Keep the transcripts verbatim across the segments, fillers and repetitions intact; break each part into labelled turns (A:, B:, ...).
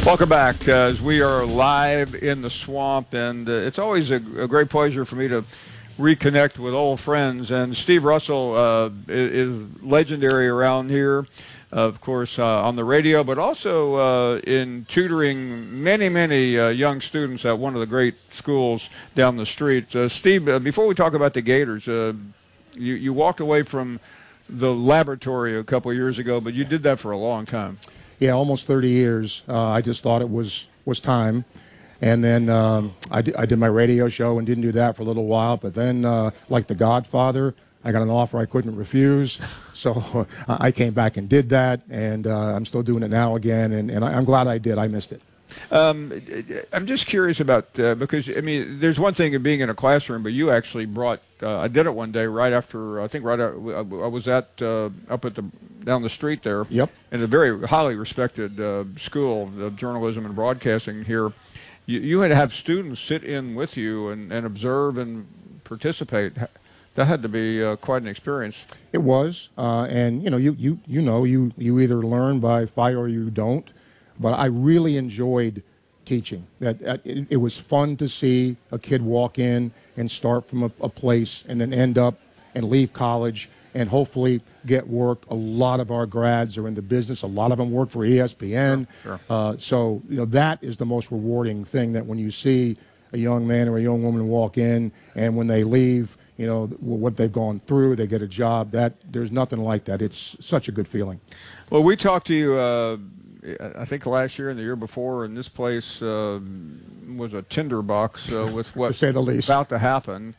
A: Welcome back uh, as we are live in the swamp, and uh, it's always a, a great pleasure for me to reconnect with old friends. And Steve Russell uh, is, is legendary around here, of course, uh, on the radio, but also uh, in tutoring many, many uh, young students at one of the great schools down the street. Uh, Steve, uh, before we talk about the Gators, uh, you, you walked away from the laboratory a couple of years ago, but you did that for a long time.
B: Yeah, almost thirty years. Uh, I just thought it was was time. And then um, I, d- I did my radio show and didn't do that for a little while. But then, uh, like The Godfather, I got an offer I couldn't refuse. So uh, I came back and did that, and uh, I'm still doing it now again. And, and I, I'm glad I did. I missed it.
A: Um, I'm just curious about, uh, because, I mean, there's one thing of being in a classroom, but you actually brought, uh, I did it one day right after, I think right after, I was at, uh, up at the, down the street there.
B: Yep.
A: In a very highly respected uh, school of journalism and broadcasting here. You, you had to have students sit in with you and, and observe and participate. That had to be uh, quite an experience.
B: It was. Uh, and, you know, you, you, you know, you, you either learn by fire or you don't. But I really enjoyed teaching. That, that it, it was fun to see a kid walk in and start from a, a place and then end up and leave college and hopefully get work. A lot of our grads are in the business. A lot of them work for E S P N.
A: Sure, sure.
B: Uh, so, you know, that is the most rewarding thing, that when you see a young man or a young woman walk in and when they leave, you know, what they've gone through, they get a job. That there's nothing like that. It's such a good feeling.
A: Well, we talked to you, uh, I think last year and the year before, and this place uh, was a tinderbox uh, with what's
B: to say the least.
A: about to happen.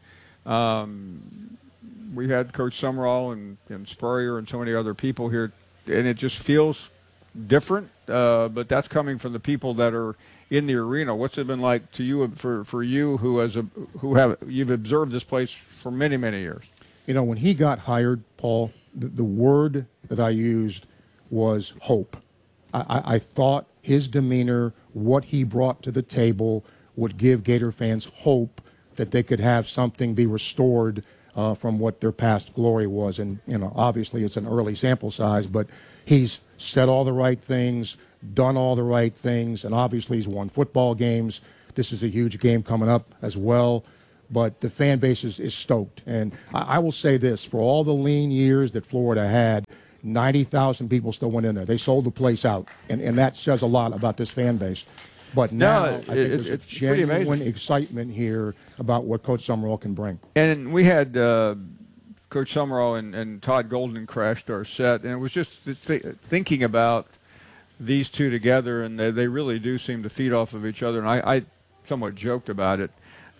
A: Um, we had Coach Sumrall and, and Spurrier and so many other people here, and it just feels different, uh, but that's coming from the people that are in the arena. What's it been like to you, for, for you who has a, who have you've observed this place for many, many years?
B: You know, when he got hired, Paul, the, the word that I used was hope. I, I thought his demeanor, what he brought to the table, would give Gator fans hope that they could have something be restored uh, from what their past glory was. And, you know, obviously it's an early sample size, but he's said all the right things, done all the right things, and obviously he's won football games. This is a huge game coming up as well. But the fan base is, is stoked. And I, I will say this, for all the lean years that Florida had, ninety thousand people still went in there. They sold the place out, and, and that says a lot about this fan base. But now
A: no,
B: I
A: it,
B: think there's
A: it's
B: a genuine
A: pretty
B: excitement here about what Coach Sumrall can bring.
A: And we had uh, Coach Sumrall and, and Todd Golden crashed our set, and it was just th- thinking about these two together, and they, they really do seem to feed off of each other. And I, I somewhat joked about it,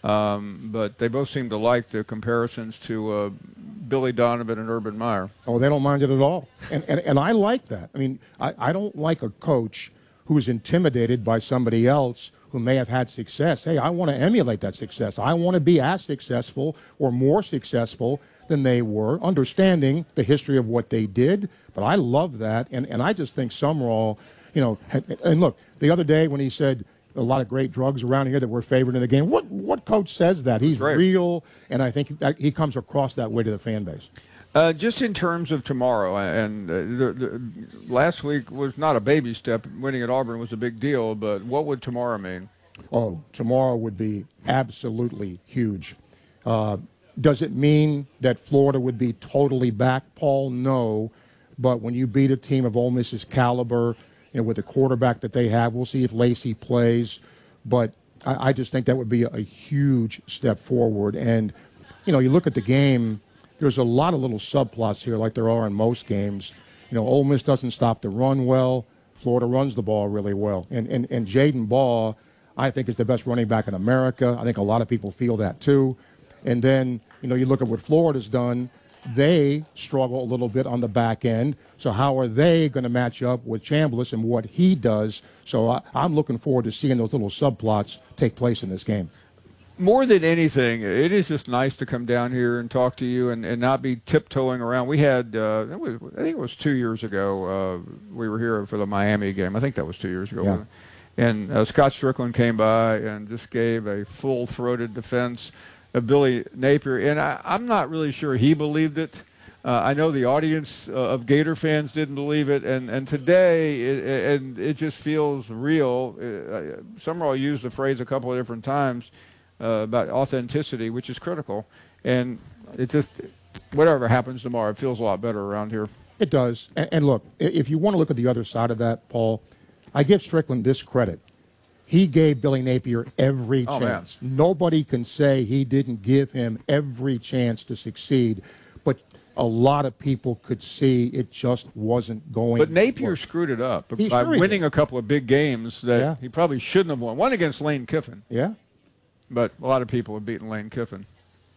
A: um, but they both seem to like the comparisons to uh, Billy Donovan and Urban Meyer.
B: Oh, they don't mind it at all. And, and, and I like that. I mean, I, I don't like a coach who is intimidated by somebody else who may have had success. Hey, I want to emulate that success. I want to be as successful or more successful than they were, understanding the history of what they did. But I love that. And, and I just think Sumrall, you know, had, and look, the other day when he said a lot of great drugs around here that we're favored in the game, what what coach says that? He's
A: right.
B: real, and I think that he comes across that way to the fan base.
A: Uh, just in terms of tomorrow, and uh, the, the, last week was not a baby step. Winning at Auburn was a big deal, but what would tomorrow mean?
B: Oh, tomorrow would be absolutely huge. Uh, does it mean that Florida would be totally back, Paul? No. But when you beat a team of Ole Miss's caliber, you know, with the quarterback that they have, we'll see if Lacey plays. But I, I just think that would be a, a huge step forward. And, you know, you look at the game, there's a lot of little subplots here like there are in most games. You know, Ole Miss doesn't stop the run well. Florida runs the ball really well. And, and, and Jaden Baugh, I think, is the best running back in America. I think a lot of people feel that too. And then, you know, you look at what Florida's done. They struggle a little bit on the back end. So how are they going to match up with Chambliss and what he does? So I, I'm looking forward to seeing those little subplots take place in this game.
A: More than anything, it is just nice to come down here and talk to you and, and not be tiptoeing around. We had, uh, it was, I think it was two years ago, uh, we were here for the Miami game. I think that was two years ago.
B: Yeah.
A: And uh, Scott Strickland came by and just gave a full-throated defense of Billy Napier. And I, I'm not really sure he believed it, Uh, I know the audience uh, of Gator fans didn't believe it, and, and today, it, and it just feels real. Uh, Summerall used the phrase a couple of different times uh, about authenticity, which is critical. And it just, whatever happens tomorrow, it feels a lot better around here.
B: It does. And, and look, if you want to look at the other side of that, Paul, I give Strickland this credit. He gave Billy Napier every
A: oh,
B: chance.
A: Man.
B: Nobody can say he didn't give him every chance to succeed. But a lot of people could see it just wasn't going.
A: But Napier screwed it up
B: he
A: by
B: sure
A: winning a couple of big games that
B: yeah.
A: he probably shouldn't have won. One against Lane Kiffin.
B: Yeah.
A: But a lot of people have beaten Lane Kiffin.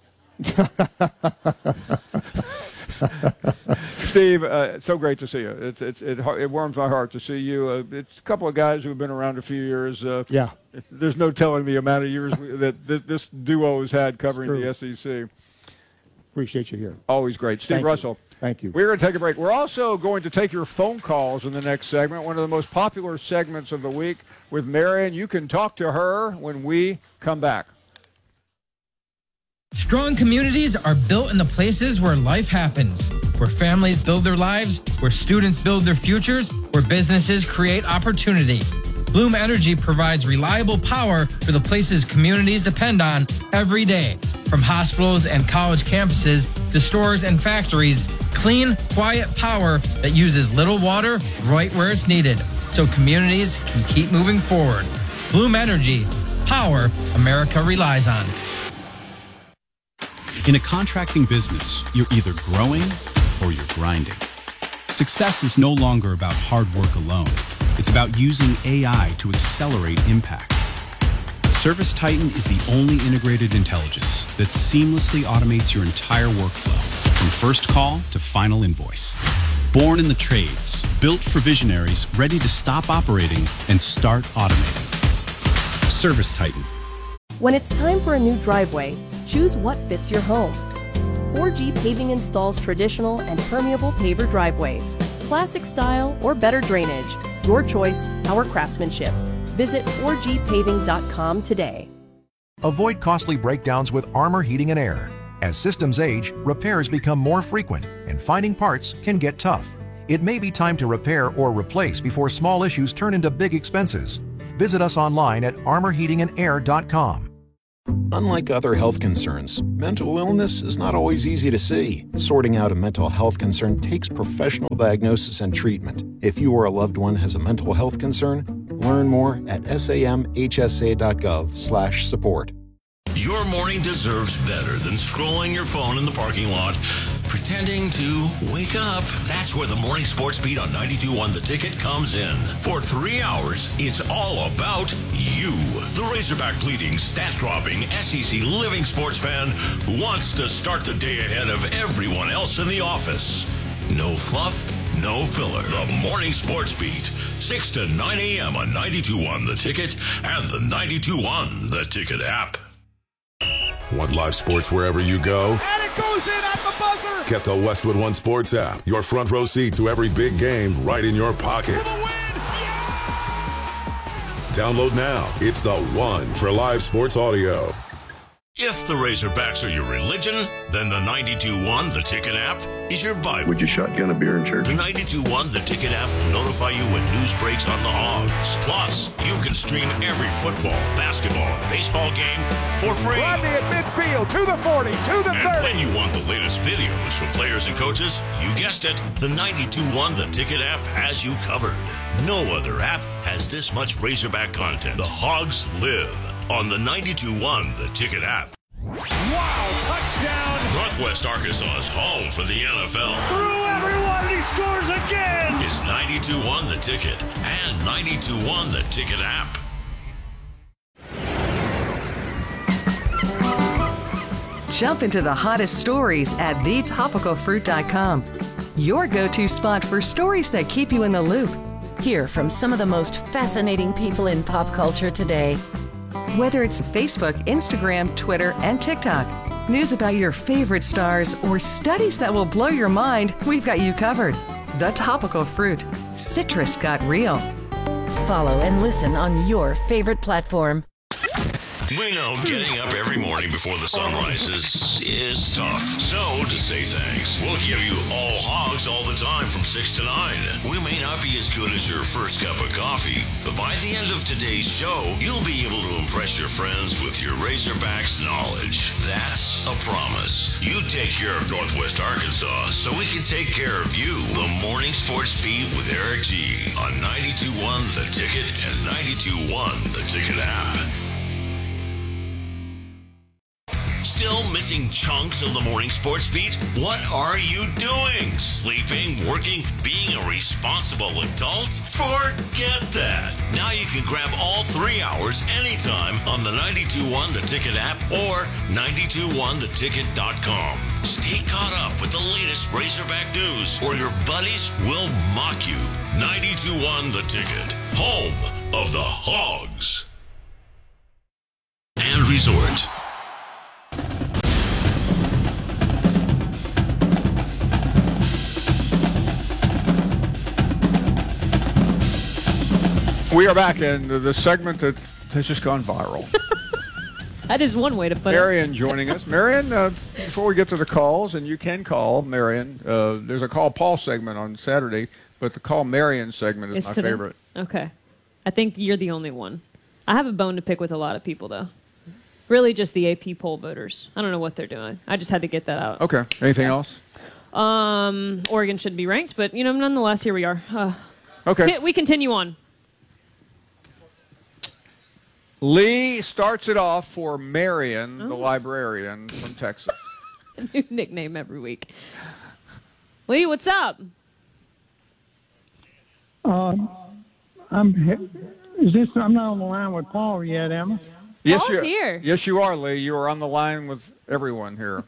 A: Steve, uh, it's so great to see you. It's, it's, it, it warms my heart to see you. Uh, it's a couple of guys who have been around a few years. Uh,
B: yeah.
A: There's no telling the amount of years that this, this duo has had covering the S E C.
B: Appreciate you here.
A: Always great. Steve
B: Thank
A: Russell.
B: You. Thank you.
A: We're going to take a break. We're also going to take your phone calls in the next segment, one of the most popular segments of the week with Marion. You can talk to her when we come back.
C: Strong communities are built in the places where life happens, where families build their lives, where students build their futures, where businesses create opportunity. Bloom Energy provides reliable power for the places communities depend on every day. From hospitals and college campuses to stores and factories, clean, quiet power that uses little water right where it's needed, so communities can keep moving forward. Bloom Energy, power America relies on.
D: In a contracting business, you're either growing or you're grinding. Success is no longer about hard work alone. It's about using A I to accelerate impact. ServiceTitan is the only integrated intelligence that seamlessly automates your entire workflow, from first call to final invoice. Born in the trades, built for visionaries ready to stop operating and start automating. ServiceTitan.
E: When it's time for a new driveway, choose what fits your home. four G Paving installs traditional and permeable paver driveways, classic style or better drainage. Your choice, our craftsmanship. Visit four G paving dot com today.
F: Avoid costly breakdowns with Armor Heating and Air. As systems age, repairs become more frequent, and finding parts can get tough. It may be time to repair or replace before small issues turn into big expenses. Visit us online at armor heating and air dot com.
G: Unlike other health concerns, mental illness is not always easy to see. Sorting out a mental health concern takes professional diagnosis and treatment. If you or a loved one has a mental health concern, learn more at samhsa dot gov slash support.
H: Your morning deserves better than scrolling your phone in the parking lot, pretending to wake up. That's where the Morning Sports Beat on ninety-two point one The Ticket comes in. For three hours, it's all about you. The Razorback bleeding, stat-dropping, S E C living sports fan who wants to start the day ahead of everyone else in the office. No fluff, no filler. The Morning Sports Beat, six to nine a.m. on ninety-two point one The Ticket and the ninety-two point one The Ticket app.
I: Want live sports wherever you go?
J: And it goes in at the buzzer!
I: Get the Westwood One Sports app. Your front row seat to every big game right in your pocket.
J: For the win! Yeah!
I: Download now. It's the one for live sports audio.
H: If the Razorbacks are your religion, then the ninety-two point one The Ticket app is your Bible.
K: Would you shotgun a beer in church?
H: The ninety-two point one The Ticket app will notify you when news breaks on the Hogs. Plus, you can stream every football, basketball, and baseball game for free.
J: Rodney at midfield, to the forty, to the
H: and
J: thirty.
H: When you want the latest videos from players and coaches, you guessed it, the ninety-two point one The Ticket app has you covered. No other app has this much Razorback content. The Hogs live on the ninety-two point one The Ticket app.
J: Wow, touchdown!
H: Northwest Arkansas's home for the N F L.
J: Through everyone, and he scores again!
H: Is ninety-two point one The Ticket and ninety-two point one The Ticket app.
L: Jump into the hottest stories at the topical fruit dot com. Your go-to spot for stories that keep you in the loop.
M: Hear from some of the most fascinating people in pop culture today.
L: Whether it's Facebook, Instagram, Twitter, and TikTok, news about your favorite stars, or studies that will blow your mind, we've got you covered. The Topical Fruit. Citrus got real.
M: Follow and listen on your favorite platform.
H: We know getting up every morning before the sun rises is tough. So, to say thanks, we'll give you all hogs all the time from six to nine. We may not be as good as your first cup of coffee, but by the end of today's show, you'll be able to impress your friends with your Razorbacks knowledge. That's a promise. You take care of Northwest Arkansas so we can take care of you. The Morning Sports Beat with Eric G. on ninety-two point one The Ticket and ninety-two point one The Ticket app. Still missing chunks of the Morning Sports Beat? What are you doing? Sleeping, working, being a responsible adult? Forget that. Now you can grab all three hours anytime on the ninety-two point one The Ticket app or ninety-two point one the ticket dot com. Stay caught up with the latest Razorback news or your buddies will mock you. ninety-two point one The Ticket, home of the Hogs. And Resort.
A: We are back in the segment that has just gone viral.
K: That is one way to put
A: Marion
K: it.
A: joining us. Marion, uh, before we get to the calls, and you can call Marion, uh, there's a Call Paul segment on Saturday, but the Call Marion segment is
K: It's
A: my
K: today?
A: favorite.
K: Okay. I think you're the only one. I have a bone to pick with a lot of people, though. Really just the A P poll voters. I don't know what they're doing. I just had to get that out.
A: Okay. Anything
K: Yeah.
A: else?
K: Um, Oregon should be ranked, but, you know, nonetheless, here we are. Uh,
A: Okay.
K: We continue on.
A: Lee starts it off for Marion,
K: Oh.
A: the librarian from Texas.
K: A new nickname every week. Lee, what's up?
N: Uh, I'm. Is this? I'm not on the line with Paul yet, am I?
A: Yes,
K: Paul's
A: you,
K: here.
A: Yes, you are, Lee. You are on the line with everyone here.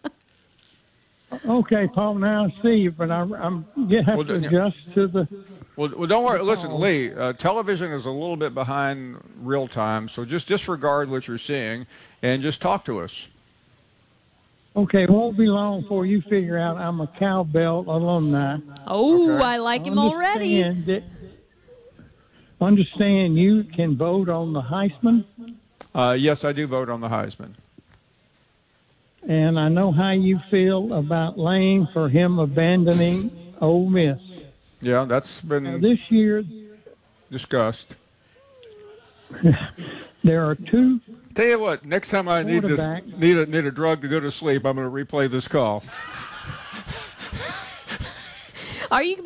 N: Okay, Paul. Now I see you, but I, I'm. You have
A: Well,
N: to
A: yeah.
N: adjust to the.
A: Well, well, don't worry. Listen, Lee, uh, television is a little bit behind real time, so just disregard what you're seeing and just talk to us.
N: Okay, it won't be long before you figure out I'm a Cowbell alumni.
K: Oh,
A: Okay.
K: I like him already.
N: Understand that- Understand you can vote on the Heisman,
A: Uh, yes, I do vote on the Heisman.
N: and I know how you feel about Lane for him abandoning Ole Miss.
A: Yeah, that's
N: Now,
A: been
N: this year,
A: discussed.
N: there are two.
A: Tell you what, next time I need this,
N: Quarterback.
A: need a need a drug to go to sleep, I'm going to replay this call.
K: Are you